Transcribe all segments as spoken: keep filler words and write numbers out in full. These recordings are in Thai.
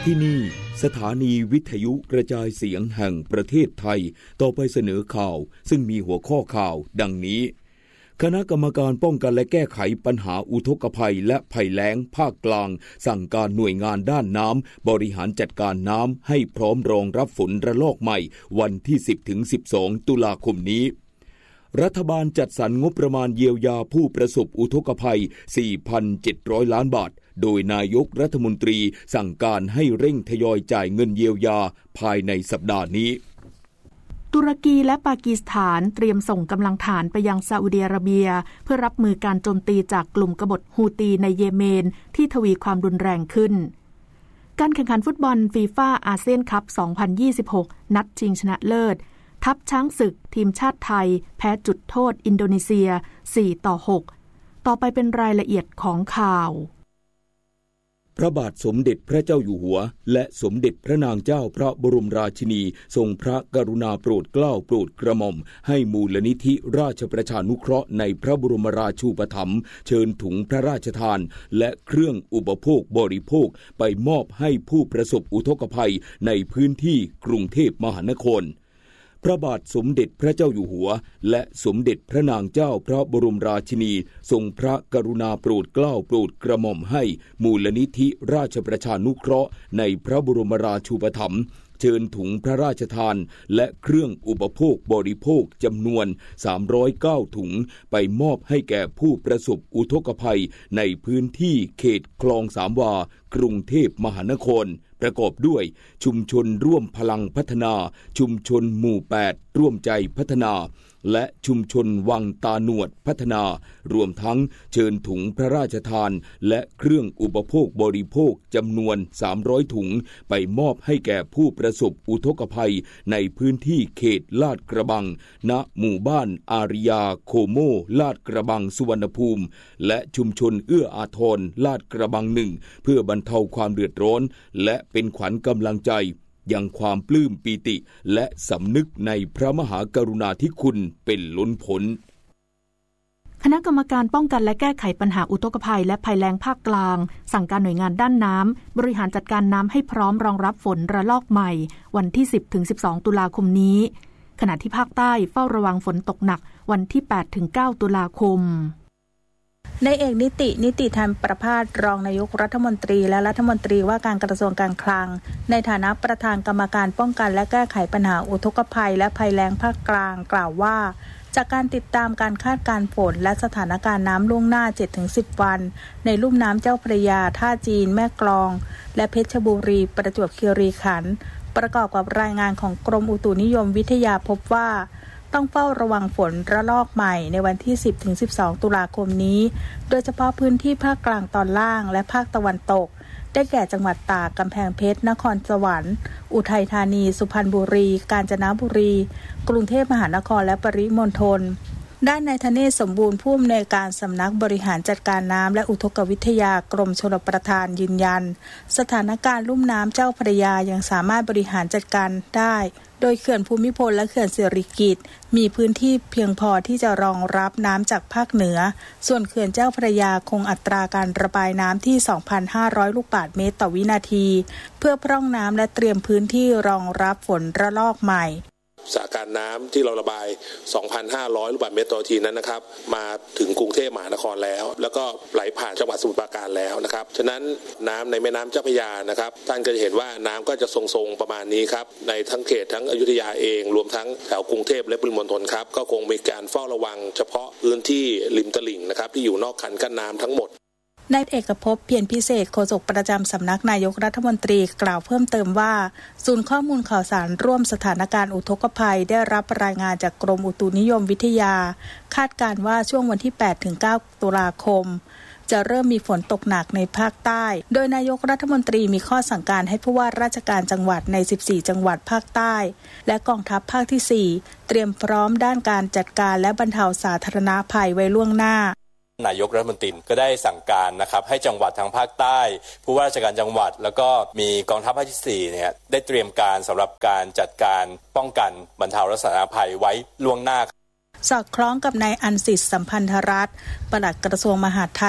ที่นี่สถานีวิทยุกระจายเสียงแห่งประเทศไทยต่อไปเสนอข่าวซึ่งมีหัวข้อข่าวดังนี้คณะกรรมการป้องกันและแก้ไขปัญหาอุทกภัยและภัยแล้งภาคกลางสั่งการหน่วยงานด้านน้ำบริหารจัดการน้ำให้พร้อมรองรับฝนระลอกใหม่วันที่ สิบถึงสิบสอง ตุลาคมนี้รัฐบาลจัดสรรงบประมาณเยียวยาผู้ประสบอุทกภัย สี่พันเจ็ดร้อย ล้านบาทโดยนายกรัฐมนตรีสั่งการให้เร่งทยอยจ่ายเงินเยียวยาภายในสัปดาห์นี้ตุรกีและปากีสถานเตรียมส่งกำลังฐานไปยังซาอุดิอาระเบียเพื่อรับมือการโจมตีจากกลุ่มกบฏฮูตีในเยเมนที่ทวีความรุนแรงขึ้นการแข่งขันฟุตบอลฟีฟ่าอาเซียนคัพ สองพันยี่สิบหก นัดชิงชนะเลิศทัพช้างศึกทีมชาติไทยแพ้จุดโทษอินโดนีเซีย สี่ต่อหก ต่อไปเป็นรายละเอียดของข่าวพระบาทสมเด็จพระเจ้าอยู่หัวและสมเด็จพระนางเจ้าพระบรมราชินีทรงพระกรุณาโปรดเกล้าโปรดกระหม่อมให้มูลนิธิราชประชานุเคราะห์ในพระบรมราชูปถัมภ์เชิญถุงพระราชทานและเครื่องอุปโภคบริโภคไปมอบให้ผู้ประสบอุทกภัยในพื้นที่กรุงเทพมหานครพระบาทสมเด็จพระเจ้าอยู่หัวและสมเด็จพระนางเจ้าพระบรมราชินีทรงพระกรุณาโปรดเกล้าโปรดกระหม่อมให้มูลนิธิราชประชานุเคราะห์ในพระบรมราชูปถัมภ์เชิญถุงพระราชทานและเครื่องอุปโภคบริโภคจำนวนสามร้อยเก้าถุงไปมอบให้แก่ผู้ประสบอุทกภัยในพื้นที่เขตคลองสามวากรุงเทพมหานครประกอบด้วยชุมชนร่วมพลังพัฒนาชุมชนหมู่แปดร่วมใจพัฒนาและชุมชนวังตาหนวดพัฒนารวมทั้งเชิญถุงพระราชทานและเครื่องอุปโภคบริโภคจำนวนสามร้อยถุงไปมอบให้แก่ผู้ประสบอุทกภัยในพื้นที่เขตลาดกระบังณหมู่บ้านอาริยาโคโมลาดกระบังสุวรรณภูมิและชุมชนเอื้ออาทรลาดกระบังหนึ่งเพื่อบรรเทาความเดือดร้อนและเป็นขวัญกำลังใจยังความปลื้มปีติและสำนึกในพระมหากรุณาธิคุณเป็นล้นพ้นคณะกรรมการป้องกันและแก้ไขปัญหาอุทกภัยและภัยแล้งภาคกลางสั่งการหน่วยงานด้านน้ำบริหารจัดการน้ำให้พร้อมรองรับฝนระลอกใหม่วันที่ สิบถึงสิบสอง ตุลาคมนี้ขณะที่ภาคใต้เฝ้าระวังฝนตกหนักวันที่ แปดถึงเก้า ตุลาคมนายเอกนิตินิติธรรมประภาสรองนายกรัฐมนตรีและรัฐมนตรีว่าการกระทรวงการคลังในฐานะประธานกรรมการป้องกันและแก้ไขปัญหาอุทกภัยและภัยแล้งภาคกลางกล่าวว่าจากการติดตามการคาดการณ์ฝนและสถานการณ์น้ำล่วงหน้า เจ็ดถึงสิบ วันในลุ่มน้ำเจ้าพระยาท่าจีนแม่กลองและเพชรบุรีประจวบคีรีขันธ์ประกอบกับรายงานของกรมอุตุนิยมวิทยาพบว่าต้องเฝ้าระวังฝนระลอกใหม่ในวันที่ สิบถึงสิบสอง ตุลาคมนี้โดยเฉพาะพื้นที่ภาคกลางตอนล่างและภาคตะวันตกได้แก่จังหวัดตากกำแพงเพชรนครสวรรค์อุทัยธานีสุพรรณบุรีกาญจนบุรีกรุงเทพมหานครและปริมณฑลด้านนายธเนศสมบูรณ์ผู้อำนวยการสำนักบริหารจัดการน้ำและอุทกวิทยากรมชลประทานยืนยันสถานการณ์ลุ่มน้ำเจ้าพระยายังสามารถบริหารจัดการได้โดยเขื่อนภูมิพลและเขื่อนสิริกิติ์มีพื้นที่เพียงพอที่จะรองรับน้ำจากภาคเหนือส่วนเขื่อนเจ้าพระยาคงอัตราการระบายน้ำที่ สองพันห้าร้อย ลูกบาศก์เมตรต่อวินาทีเพื่อพร่องน้ำและเตรียมพื้นที่รองรับฝนระลอกใหม่สถานการณ์น้ำที่เราระบาย สองพันห้าร้อย ลูกบาศก์เมตรต่อนาทีนั้นนะครับมาถึงกรุงเทพมหานครแล้วแล้วก็ไหลผ่านจังหวัดสมุทรปราการแล้วนะครับฉะนั้นน้ำในแม่น้ำเจ้าพระยานะครับท่านก็จะเห็นว่าน้ำก็จะทรงๆประมาณนี้ครับในทั้งเขตทั้งอยุธยาเองรวมทั้งแถวกรุงเทพและปริมณฑลครับก็คงมีการเฝ้าระวังเฉพาะพื้นที่ริมตลิ่งนะครับที่อยู่นอกคันกั้นน้ำทั้งหมดนายเอกภพเพียรพิเศษโฆษกประจำสำนักนายกรัฐมนตรีกล่าวเพิ่มเติมว่าศูนย์ข้อมูลข่าวสารร่วมสถานการณ์อุทกภัยได้รับรายงานจากกรมอุตุนิยมวิทยาคาดการณ์ว่าช่วงวันที่ แปดถึงเก้า ตุลาคมจะเริ่มมีฝนตกหนักในภาคใต้โดยนายกรัฐมนตรีมีข้อสั่งการให้ผู้ว่าราชการจังหวัดในสิบสี่จังหวัดภาคใต้และกองทัพภาคที่สี่เตรียมพร้อมด้านการจัดการและบรรเทาสาธารณภัยไว้ล่วงหน้านายกรัฐมนตรีก็ได้สั่งการนะครับให้จังหวัดทางภาคใต้ผู้ว่าราชการจังหวัดแล้วก็มีกองทัพภาคที่สี่เนี่ยได้เตรียมการสำหรับการจัดการป้องกันบรรเทาสาธารณภัยไว้ล่วงหน้าสอดคล้องกับนายอันสิทธิ์สัมพันธรัตน์ปลัดกระทรวงมหาดไทย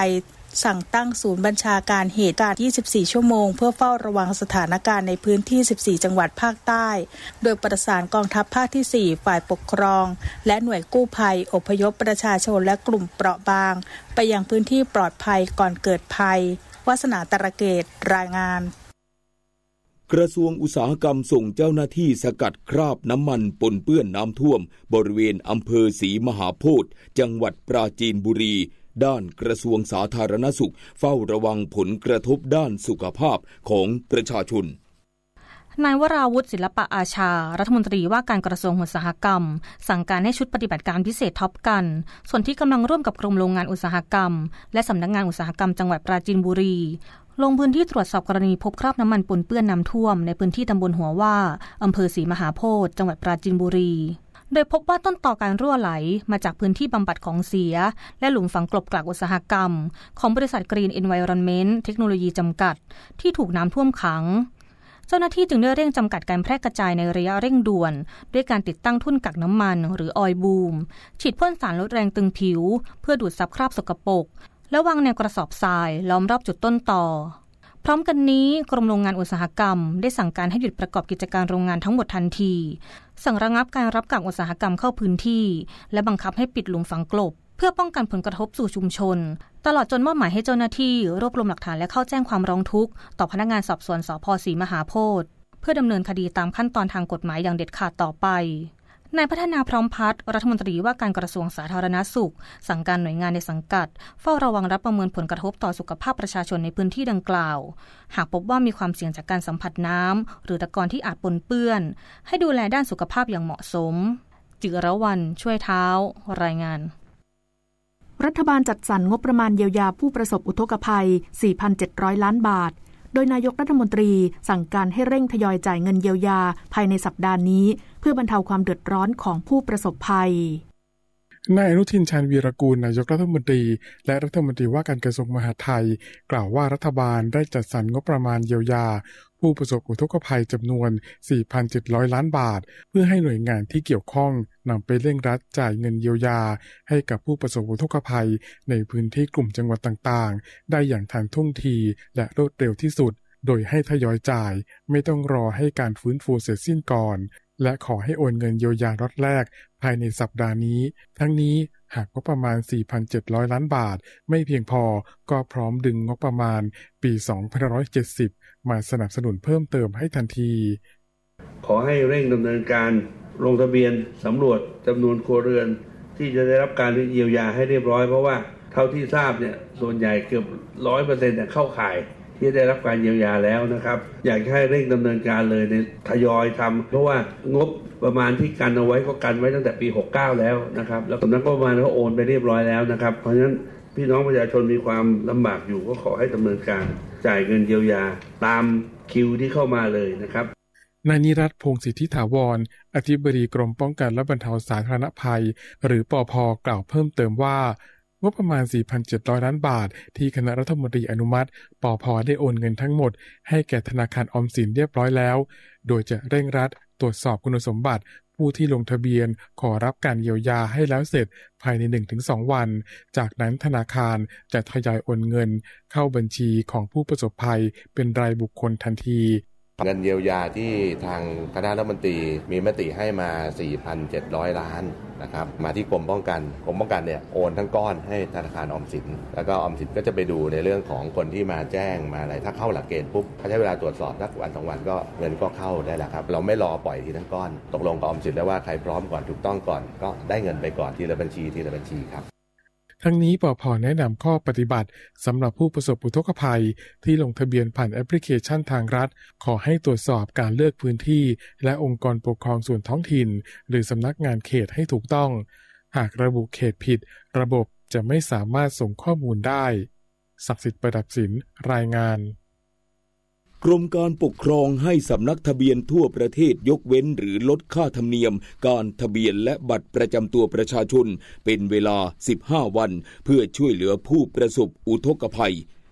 สั่งตั้งศูนย์บัญชาการเหตุการณ์ยี่สิบสี่ชั่วโมงเพื่อเฝ้าระวังสถานการณ์ในพื้นที่สิบสี่จังหวัดภาคใต้โดยประสานกองทัพภาคที่สี่ฝ่ายปกครองและหน่วยกู้ภัยอพยพประชาชนและกลุ่มเปราะบางไปยังพื้นที่ปลอดภัยก่อนเกิดภัยวาสนาตระเกตรายงานกระทรวงอุตสาหกรรมส่งเจ้าหน้าที่สกัดคราบน้ำมันปนเปื้อนน้ำท่วมบริเวณอำเภอศรีมหาโพธิ์จังหวัดปราจีนบุรีด้านกระทรวงสาธารณสุขเฝ้าระวังผลกระทบด้านสุขภาพของประชาชนนายวราวุฒิศิลปะอาชารัฐมนตรีว่าการกระทรวงอุตสาหกรรมสั่งการให้ชุดปฏิบัติการพิเศษท็อปกันส่วนที่กำลังร่วมกับกรมโรงงานอุตสาหกรรมและสำนักงานอุตสาหกรรมจังหวัดปราจีนบุรีลงพื้นที่ตรวจสอบกรณีพบคราบน้ำมันปนเปื้อนน้ำท่วมในพื้นที่ตำบลหัวว่าอำเภอศรีมหาโพธิ์จังหวัดปราจีนบุรีโดยพบว่าต้นตอการรั่วไหลมาจากพื้นที่บำบัดของเสียและหลุมฝังกลบกลักอุตสาหกรรมของบริษัท Green Environment เทคโนโลยีจำกัดที่ถูกน้ำท่วมขังเจ้าหน้าที่จึงได้เร่งจำกัดการแพร่กระจายในระยะเร่งด่วนด้วยการติดตั้งทุ่นกักน้ำมันหรือออยล์บูมฉีดพ่นสารลดแรงตึงผิวเพื่อดูดซับคราบสกปรกและวางแนวกระสอบทรายล้อมรอบจุดต้นตอพร้อมกันนี้กรมโรงงานอุตสาหกรรมได้สั่งการให้หยุดประกอบกิจการโรงงานทั้งหมดทันทีสั่งระงับการรับกากอุตสาหกรรมเข้าพื้นที่และบังคับให้ปิดหลุมฝังกลบเพื่อป้องกันผลกระทบสู่ชุมชนตลอดจนมอบหมายให้เจ้าหน้าที่รวบรวมหลักฐานและเข้าแจ้งความร้องทุกข์ต่อพนักงานสอบสวนสภ.ศรีมหาโพธิ์เพื่อดำเนินคดีตามขั้นตอนทางกฎหมายอย่างเด็ดขาดต่อไปนายพัฒนาพร้อมพัฒน์รัฐมนตรีว่าการกระทรวงสาธารณสุขสั่งการหน่วยงานในสังกัดเฝ้าระวังรับประเมินผลกระทบต่อสุขภาพประชาชนในพื้นที่ดังกล่าวหากพบว่ามีความเสี่ยงจากการสัมผัสน้ำหรือตะกอนที่อาจปนเปื้อนให้ดูแลด้านสุขภาพอย่างเหมาะสมจิรวรรณช่วยเท้ารายงานรัฐบาลจัดสรรงบประมาณเยียวยาผู้ประสบอุทกภัย สี่พันเจ็ดร้อย ล้านบาทโดยนายกรัฐมนตรีสั่งการให้เร่งทยอยจ่ายเงินเยียวยาภายในสัปดาห์นี้เพื่อบรรเทาความเดือดร้อนของผู้ประสบภัยนายอนุทินชาญวีรกูลนายกรัฐมนตรีและรัฐมนตรีว่าการกระทรวงมหาดไทยกล่าวว่ารัฐบาลได้จัดสรรงบประมาณเยียวยาผู้ประสบอุทกภัยจำนวน สี่พันเจ็ดร้อย ล้านบาทเพื่อให้หน่วยงานที่เกี่ยวข้องนำไปเร่งรัดจ่ายเงินเยียวยาให้กับผู้ประสบอุทกภัยในพื้นที่กลุ่มจังหวัดต่างๆได้อย่างทันท่วงทีและรวดเร็วที่สุดโดยให้ทยอยจ่ายไม่ต้องรอให้การฟื้นฟูเสร็จสิ้นก่อนและขอให้โอนเงินเยียวยาล็อตแรกภายในสัปดาห์นี้ทั้งนี้หากงบประมาณ สี่พันเจ็ดร้อย ล้านบาทไม่เพียงพอก็พร้อมดึงงบประมาณปีสองพันห้าร้อยเจ็ดสิบมาสนับสนุนเพิ่มเติมให้ทันทีขอให้เร่งดำเนินการลงทะเบียนสำรวจจำนวนครัวเรือนที่จะได้รับการเยียวยาให้เรียบร้อยเพราะว่าเท่าที่ทราบเนี่ยส่วนใหญ่เกือบ ร้อยเปอร์เซ็นต์ เนี่ยเข้าข่ายที่ได้รับการเยียวยาแล้วนะครับอยากให้เร่งดำเนินการเลยในทยอยทำเพราะว่างบประมาณที่กันเอาไว้ก็กันไว้ตั้งแต่ปีหกสิบเก้าแล้วนะครับแล้วสำนักงบประมาณก็โอนไปเรียบร้อยแล้วนะครับเพราะฉะนั้นพี่น้องประชาชนมีความลำบากอยู่ก็ขอให้ดำเนินการจ่ายเงินเยียวยาตามคิวที่เข้ามาเลยนะครับนายนิรัตน์ พงษ์สิทธิถาวรอธิบดีกรมป้องกันและบรรเทาสาธารณภัยหรือปภ.กล่าวเพิ่มเติมว่างบประมาณ สี่พันเจ็ดร้อย ล้านบาทที่คณะรัฐมนตรีอนุมัติปภ.ได้โอนเงินทั้งหมดให้แก่ธนาคารออมสินเรียบร้อยแล้วโดยจะเร่งรัดตรวจสอบคุณสมบัติผู้ที่ลงทะเบียนขอรับการเยียวยาให้แล้วเสร็จภายใน หนึ่งถึงสอง วันจากนั้นธนาคารจะทยอยโอนเงินเข้าบัญชีของผู้ประสบภัยเป็นรายบุคคลทันทีเงินเยียวยาที่ทางคณะรัฐมนตรีมีมติให้มา สี่พันเจ็ดร้อย ล้านนะครับมาที่กรมป้องกันกรมป้องกันเนี่ยโอนทั้งก้อนให้ธนาคารออมสินแล้วก็ออมสินก็จะไปดูในเรื่องของคนที่มาแจ้งมาอะไรถ้าเข้าหลักเกณฑ์ปุ๊บเขาใช้เวลาตรวจสอบสักวันสองวันก็เงินก็เข้าได้แล้วครับเราไม่รอปล่อยทีทั้งก้อนตกลงกับออมสินแล้วว่าใครพร้อมก่อนถูกต้องก่อนก็ได้เงินไปก่อนทีละบัญชีทีละบัญชีครับทั้งนี้ปภ.แนะนำข้อปฏิบัติสำหรับผู้ประสบอุทกภัยที่ลงทะเบียนผ่านแอปพลิเคชันทางรัฐขอให้ตรวจสอบการเลือกพื้นที่และองค์กรปกครองส่วนท้องถิ่นหรือสำนักงานเขตให้ถูกต้องหากระบุเขตผิดระบบจะไม่สามารถส่งข้อมูลได้ศักดิ์สิทธิ์ประดับศิลป์รายงานกรมการปกครองให้สำนักทะเบียนทั่วประเทศยกเว้นหรือลดค่าธรรมเนียมการทะเบียนและบัตรประจำตัวประชาชนเป็นเวลาสิบห้าวันเพื่อช่วยเหลือผู้ประสบอุทกภัย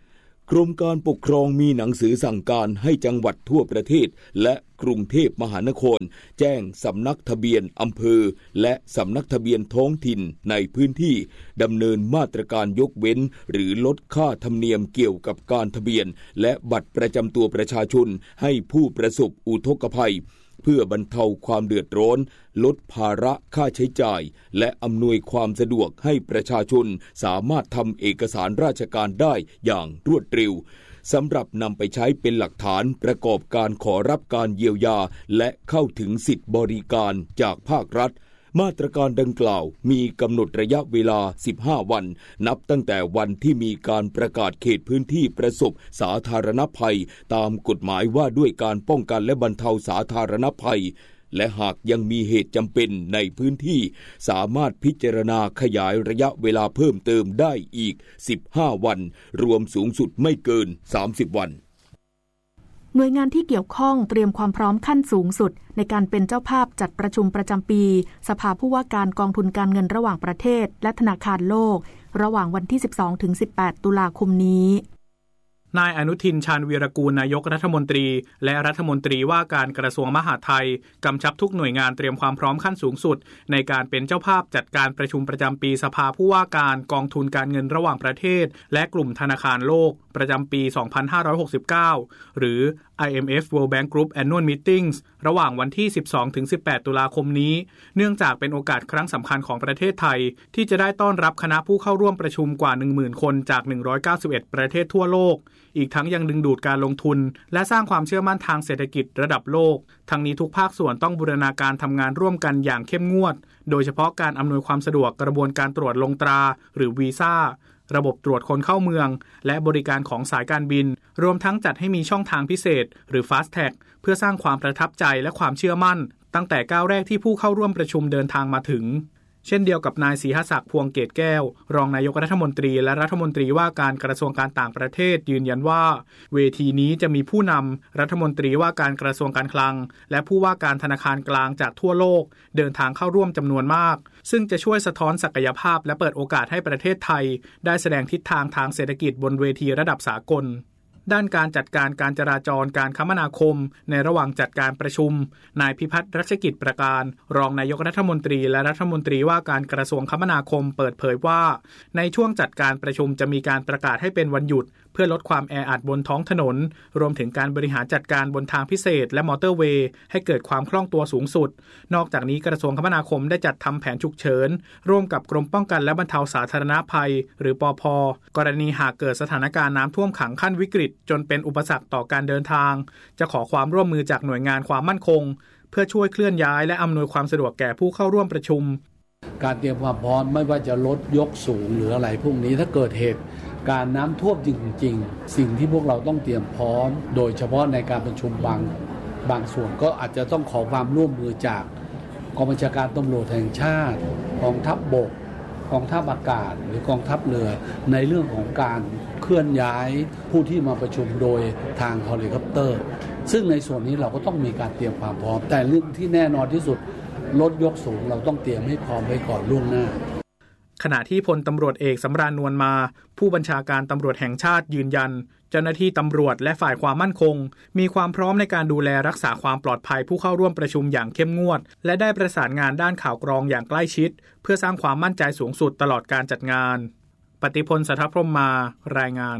กรมการปกครองมีหนังสือสั่งการให้จังหวัดทั่วประเทศและกรุงเทพมหานครแจ้งสำนักทะเบียนอำเภอและสำนักทะเบียนท้องถิ่นในพื้นที่ดำเนินมาตรการยกเว้นหรือลดค่าธรรมเนียมเกี่ยวกับการทะเบียนและบัตรประจำตัวประชาชนให้ผู้ประสบอุทกภัยเพื่อบรรเทาความเดือดร้อนลดภาระค่าใช้จ่ายและอำนวยความสะดวกให้ประชาชนสามารถทำเอกสารราชการได้อย่างรวดเร็วสำหรับนำไปใช้เป็นหลักฐานประกอบการขอรับการเยียวยาและเข้าถึงสิทธิบริการจากภาครัฐมาตรการดังกล่าวมีกำหนดระยะเวลาสิบห้าวันนับตั้งแต่วันที่มีการประกาศเขตพื้นที่ประสบสาธารณภัยตามกฎหมายว่าด้วยการป้องกันและบรรเทาสาธารณภัยและหากยังมีเหตุจำเป็นในพื้นที่สามารถพิจารณาขยายระยะเวลาเพิ่มเติมได้อีกสิบห้าวันรวมสูงสุดไม่เกินสามสิบวันหน่วยงานที่เกี่ยวข้องเตรียมความพร้อมขั้นสูงสุดในการเป็นเจ้าภาพจัดประชุมประจำปีสภาผู้ว่าการกองทุนการเงินระหว่างประเทศและธนาคารโลกระหว่างวันที่ สิบสองถึงสิบแปด ตุลาคมนี้นายอนุทินชาญวีรกูลนายกรัฐมนตรีและรัฐมนตรีว่าการกระทรวงมหาดไทยกำชับทุกหน่วยงานเตรียมความพร้อมขั้นสูงสุดในการเป็นเจ้าภาพจัดการประชุมประจำปีสภาผู้ว่าการกองทุนการเงินระหว่างประเทศและกลุ่มธนาคารโลกประจำปี สองพันห้าร้อยหกสิบเก้า หรือ ไอ เอ็ม เอฟ World Bank Group Annual Meetings ระหว่างวันที่ สิบสองถึงสิบแปด ตุลาคมนี้เนื่องจากเป็นโอกาสครั้งสำคัญของประเทศไทยที่จะได้ต้อนรับคณะผู้เข้าร่วมประชุมกว่า หนึ่งหมื่น คนจาก หนึ่งร้อยเก้าสิบเอ็ด ประเทศทั่วโลกอีกทั้งยังดึงดูดการลงทุนและสร้างความเชื่อมั่นทางเศรษฐกิจระดับโลกทั้งนี้ทุกภาคส่วนต้องบูรณาการทำงานร่วมกันอย่างเข้มงวดโดยเฉพาะการอำนวยความสะดวกกระบวนการตรวจลงตราหรือวีซ่าระบบตรวจคนเข้าเมืองและบริการของสายการบินรวมทั้งจัดให้มีช่องทางพิเศษหรือ Fast Tag เพื่อสร้างความประทับใจและความเชื่อมั่นตั้งแต่ก้าวแรกที่ผู้เข้าร่วมประชุมเดินทางมาถึงเช่นเดียวกับนายศรีหศักดิ์พวงเกตแก้วรองนายกรัฐมนตรีและรัฐมนตรีว่าการกระทรวงการต่างประเทศยืนยันว่าเวทีนี้จะมีผู้นำรัฐมนตรีว่าการกระทรวงการคลังและผู้ว่าการธนาคารกลางจากทั่วโลกเดินทางเข้าร่วมจำนวนมากซึ่งจะช่วยสะท้อนศักยภาพและเปิดโอกาสให้ประเทศไทยได้แสดงทิศทางทางเศรษฐกิจบนเวทีระดับสากลด้านการจัดการการจราจรการคมนาคมในระหว่างจัดการประชุมนายพิพัฒน์รัชกิจประการรองนายกรัฐมนตรีและรัฐมนตรีว่าการกระทรวงคมนาคมเปิดเผยว่าในช่วงจัดการประชุมจะมีการประกาศให้เป็นวันหยุดเพื่อลดความแออัดบนท้องถนนรวมถึงการบริหารจัดการบนทางพิเศษและมอเตอร์เวย์ให้เกิดความคล่องตัวสูงสุดนอกจากนี้กระทรวงคมนาคมได้จัดทำแผนฉุกเฉินร่วมกับกรมป้องกันและบรรเทาสาธารณภัยหรือปภ.กรณีหากเกิดสถานการณ์น้ำท่วมขังขั้นวิกฤตจนเป็นอุปสรรคต่อการเดินทางจะขอความร่วมมือจากหน่วยงานความมั่นคงเพื่อช่วยเคลื่อนย้ายและอำนวยความสะดวกแก่ผู้เข้าร่วมประชุมการเตรียมความพร้อมไม่ว่าจะลดยกสูงหรืออะไรพวกนี้ถ้าเกิดเหตุการน้ำท่วมจริงๆสิ่งที่พวกเราต้องเตรียมพร้อมโดยเฉพาะในการประชุมบางบางส่วนก็อาจจะต้องขอความร่วมมือจากกองบัญชาการตำรวจแห่งชาติกองทัพบกกองทัพอากาศหรือกองทัพเรือในเรื่องของการเคลื่อนย้ายผู้ที่มาประชุมโดยทางเฮลิคอปเตอร์ซึ่งในส่วนนี้เราก็ต้องมีการเตรียมความพร้อมแต่เรื่องที่แน่นอนที่สุดรถยกสูงเราต้องเตรียมให้พร้อมไว้ก่อนล่วงหน้าขณะที่พลตำรวจเอกสำราญนวลมาผู้บัญชาการตำรวจแห่งชาติยืนยันเจ้าหน้าที่ตำรวจและฝ่ายความมั่นคงมีความพร้อมในการดูแลรักษาความปลอดภัยผู้เข้าร่วมประชุมอย่างเข้มงวดและได้ประสานงานด้านข่าวกรองอย่างใกล้ชิดเพื่อสร้างความมั่นใจสูงสุดตลอดการจัดงานปฏิพล สัทธพรหมมารายงาน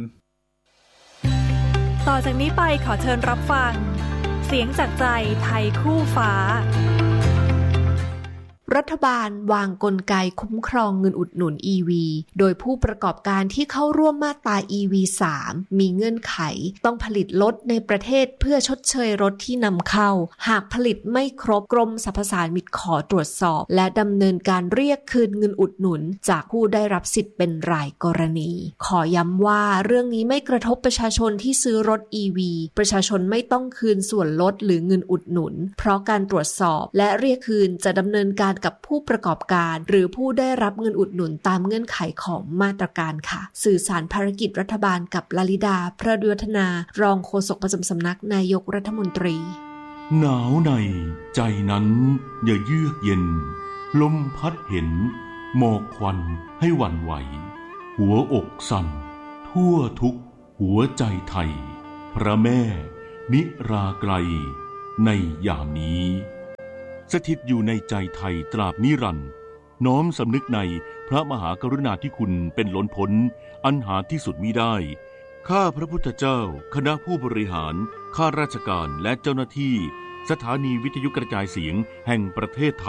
ต่อจากนี้ไปขอเชิญรับฟังเสียงจากใจไทยคู่ฟ้ารัฐบาลวางกลไกคุ้มครองเงินอุดหนุน อี วี โดยผู้ประกอบการที่เข้าร่วมมาตรา อี วี สาม มีเงื่อนไขต้องผลิตรถในประเทศเพื่อชดเชยรถที่นำเข้าหากผลิตไม่ครบกรมสรรพสามิตขอตรวจสอบและดำเนินการเรียกคืนเงินอุดหนุนจากผู้ได้รับสิทธิ์เป็นรายกรณีขอย้ำว่าเรื่องนี้ไม่กระทบประชาชนที่ซื้อรถ อี วี ประชาชนไม่ต้องคืนส่วนลดหรือเงินอุดหนุนเพราะการตรวจสอบและเรียกคืนจะดำเนินการกับผู้ประกอบการหรือผู้ได้รับเงินอุดหนุนตามเงื่อนไขของมาตรการค่ะสื่อสารภารกิจรัฐบาลกับลลิดาพระดุวัฒนารองโฆษกประจำสำนักนายกรัฐมนตรีหนาวในใจนั้นอย่าเยือกเย็นลมพัดเห็นหมอกควันให้หวั่นไหวหัวอกสั่นทั่วทุกหัวใจไทยพระแม่นิราไกลในยามนี้สถิตอยู่ในใจไทยตราบนิรันดร์น้อมสำนึกในพระมหากรุณาธิคุณเป็นล้นพ้นอันหาที่สุดมิได้ข้าพระพุทธเจ้าคณะผู้บริหารข้าราชการและเจ้าหน้าที่สถานีวิทยุกระจายเสียงแห่งประเทศไทย